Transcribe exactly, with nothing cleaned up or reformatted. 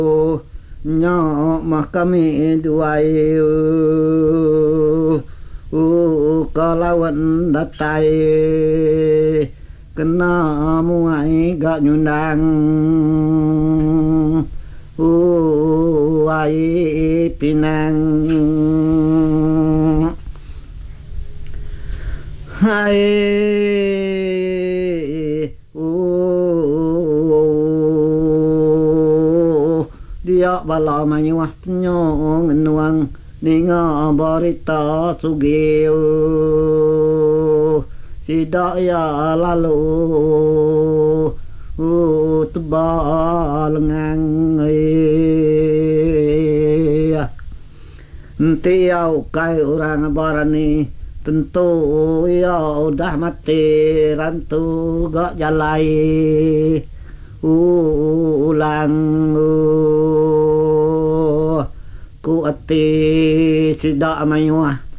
Nya makami duai kalawan datai kena muai gak nyundang uai pinang hai dia bala mayuah nyong nuang ninga barita sugeo sidak ya lalu uh tebal ngang eh tiau kai orang barani tentu ya udah mati rantu gak jalai ulang ku ati sidak mayuah